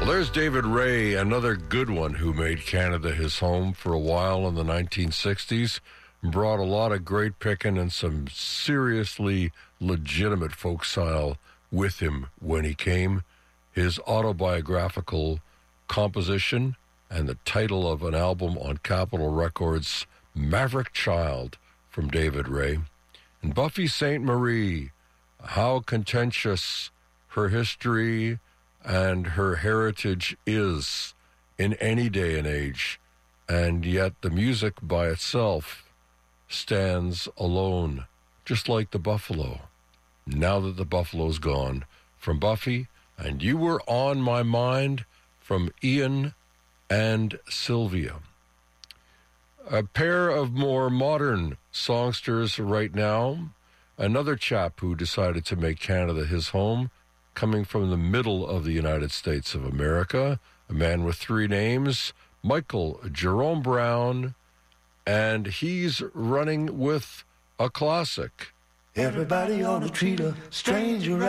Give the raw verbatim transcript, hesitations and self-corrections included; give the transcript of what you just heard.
There's David Ray, another good one who made Canada his home for a while in the nineteen sixties. Brought a lot of great picking and some seriously legitimate folk style with him when he came. His autobiographical composition and the title of an album on Capitol Records, Maverick Child, from David Ray. And Buffy Sainte Marie, how contentious her history and her heritage is in any day and age, and yet the music by itself stands alone, just like the buffalo. Now that the buffalo's gone, from Buffy, and You Were on My Mind, from Ian and Sylvia. A pair of more modern songsters right now. Another chap who decided to make Canada his home, coming from the middle of the United States of America, a man with three names, Michael Jerome Brown, and he's running with a classic. Everybody ought to treat a stranger right.